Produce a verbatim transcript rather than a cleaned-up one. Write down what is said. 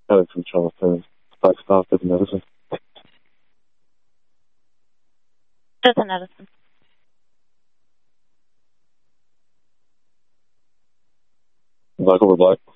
Alex from Charleston. Five stars, Doesn't Edison. Doesn't Edison. Black over black.